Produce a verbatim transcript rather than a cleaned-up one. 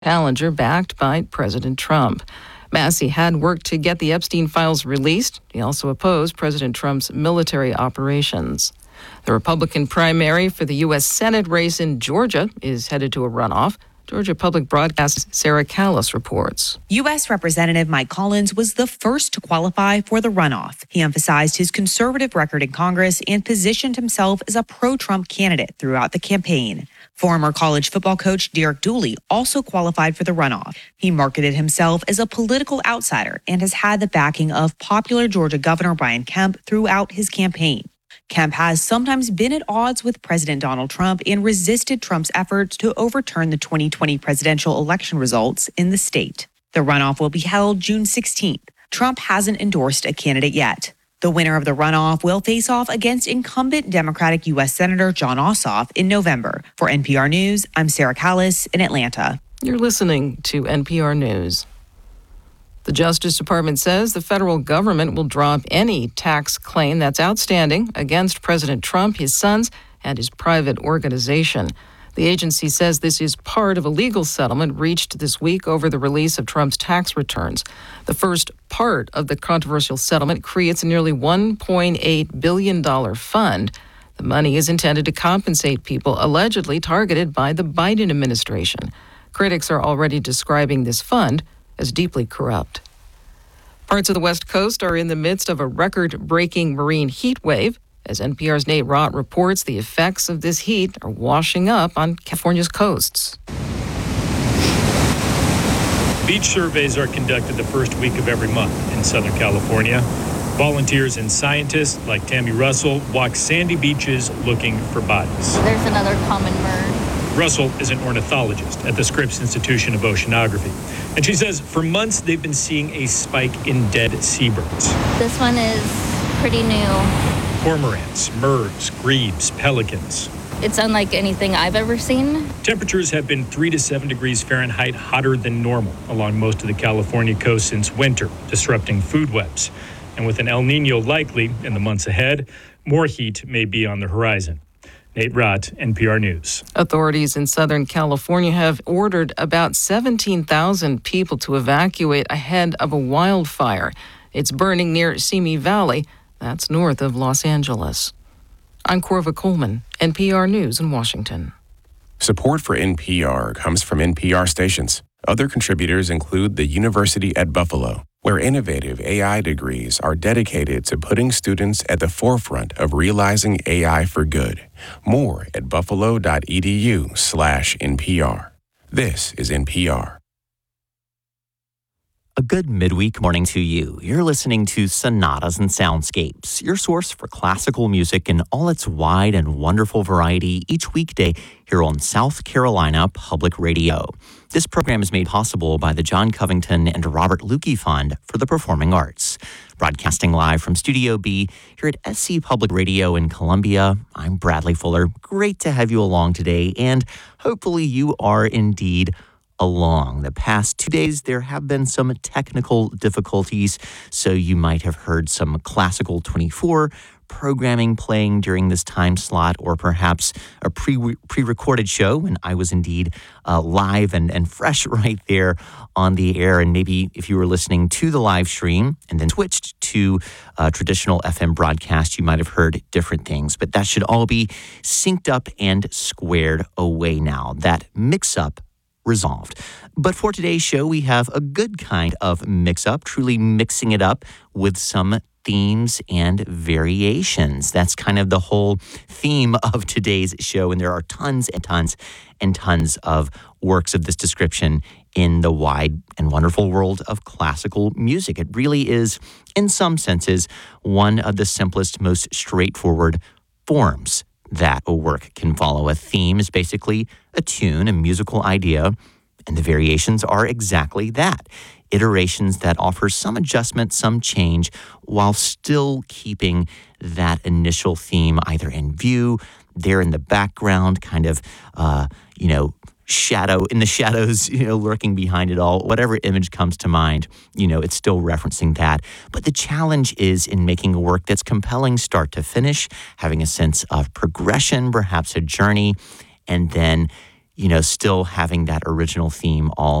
challenger backed by President Trump. Massey had worked to get the Epstein files released. He also opposed President Trump's military operations. The Republican primary for the U S Senate race in Georgia is headed to a runoff. Georgia Public Broadcast's Sarah Callis reports. U S Representative Mike Collins was the first to qualify for the runoff. He emphasized his conservative record in Congress and positioned himself as a pro-Trump candidate throughout the campaign. Former college football coach Derek Dooley also qualified for the runoff. He marketed himself as a political outsider and has had the backing of popular Georgia Governor Brian Kemp throughout his campaign. Kemp has sometimes been at odds with President Donald Trump and resisted Trump's efforts to overturn the twenty twenty presidential election results in the state. The runoff will be held June sixteenth. Trump hasn't endorsed a candidate yet. The winner of the runoff will face off against incumbent Democratic U S Senator Jon Ossoff in November. For N P R News, I'm Sarah Callis in Atlanta. You're listening to N P R News. The Justice Department says the federal government will drop any tax claim that's outstanding against President Trump, his sons, and his private organization. The agency says this is part of a legal settlement reached this week over the release of Trump's tax returns. The first part of the controversial settlement creates a nearly one point eight billion dollars fund. The money is intended to compensate people allegedly targeted by the Biden administration. Critics are already describing this fund as deeply corrupt. Parts of the West Coast are in the midst of a record-breaking marine heat wave. As N P R's Nate Rott reports, the effects of this heat are washing up on California's coasts. Beach surveys are conducted the first week of every month in Southern California. Volunteers and scientists like Tammy Russell walk sandy beaches looking for bodies. There's another common bird. Russell is an ornithologist at the Scripps Institution of Oceanography. And she says for months they've been seeing a spike in dead seabirds. This one is pretty new. Cormorants, merls, grebes, pelicans. It's unlike anything I've ever seen. Temperatures have been three to seven degrees Fahrenheit hotter than normal along most of the California coast since winter, disrupting food webs. And with an El Nino likely in the months ahead, more heat may be on the horizon. Nate Rott, N P R News. Authorities in Southern California have ordered about seventeen thousand people to evacuate ahead of a wildfire. It's burning near Simi Valley. That's north of Los Angeles. I'm Corva Coleman, N P R News in Washington. Support for N P R comes from N P R stations. Other contributors include the University at Buffalo, where innovative A I degrees are dedicated to putting students at the forefront of realizing A I for good. More at buffalo.edu slash NPR. This is N P R. A good midweek morning to you. You're listening to Sonatas and Soundscapes, your source for classical music in all its wide and wonderful variety each weekday here on South Carolina Public Radio. This program is made possible by the John Covington and Robert Lukey Fund for the Performing Arts. Broadcasting live from Studio B here at S C Public Radio in Columbia, I'm Bradley Fuller. Great to have you along today, and hopefully you are indeed along. The past two days, there have been some technical difficulties, so you might have heard some Classical twenty-four programming playing during this time slot, or perhaps a pre, pre-recorded show when I was indeed uh, live and, and fresh right there on the air. And maybe if you were listening to the live stream and then switched to a traditional F M broadcast, you might have heard different things. But that should all be synced up and squared away now. That mix-up resolved. But for today's show, we have a good kind of mix-up, truly mixing it up with some themes and variations. That's kind of the whole theme of today's show, and there are tons and tons and tons of works of this description in the wide and wonderful world of classical music. It really is, in some senses, one of the simplest, most straightforward forms that a work can follow. A theme is basically a tune, a musical idea, and the variations are exactly that. Iterations that offer some adjustment, some change, while still keeping that initial theme either in view, there in the background, kind of, uh, you know, shadow, in the shadows, you know, lurking behind it all. Whatever image comes to mind, you know, it's still referencing that. But the challenge is in making a work that's compelling start to finish, having a sense of progression, perhaps a journey, and then you know, still having that original theme all